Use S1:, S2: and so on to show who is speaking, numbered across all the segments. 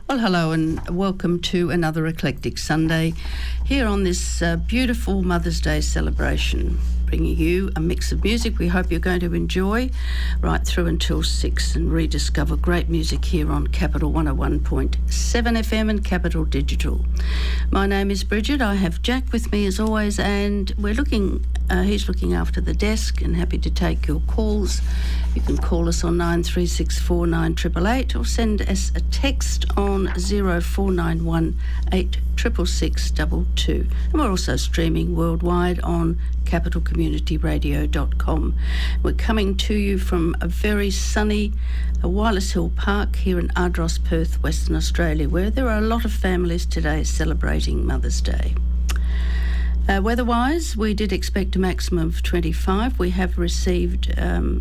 S1: Well, hello and welcome to another Eclectic Sunday here on this beautiful Mother's Day celebration, bringing you a mix of music we hope you're going to enjoy right through until 6 and rediscover great music here on Capital 101.7 FM and Capital Digital. My name is Bridget. I have Jack with me as always, and he's looking after the desk and happy to take your calls. You can call us on 9364 9888 or send us a text on 0491 86662. And we're also streaming worldwide on capitalcommunityradio.com. We're coming to you from a very sunny Wireless Hill Park here in Ardross, Perth, Western Australia, where there are a lot of families today celebrating Mother's Day. Weather-wise, we did expect a maximum of 25. We have received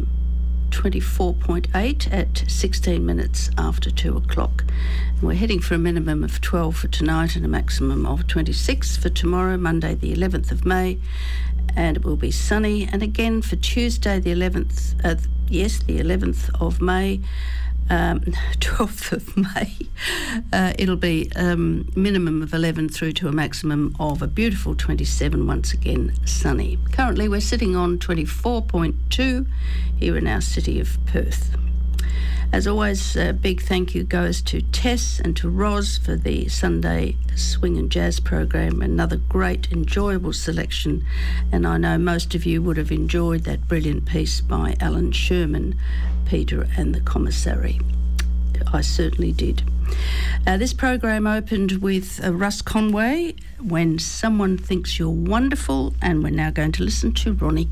S1: 24.8 at 16 minutes after 2 o'clock. And we're heading for a minimum of 12 for tonight and a maximum of 26 for tomorrow, Monday the 11th of May. And it will be sunny. And again for Tuesday the 11th, the 11th of May, 12th of May, it'll be minimum of 11 through to a maximum of a beautiful 27, once again sunny. Currently we're sitting on 24.2 here in our city of Perth. As always, a big thank you goes to Tess and to Roz for the Sunday Swing and Jazz program. Another great, enjoyable selection, and I know most of you would have enjoyed that brilliant piece by Alan Sherman, Peter and the Commissary. I certainly did. This program opened with Russ Conway, When Someone Thinks You're Wonderful, and we're now going to listen to Ronnie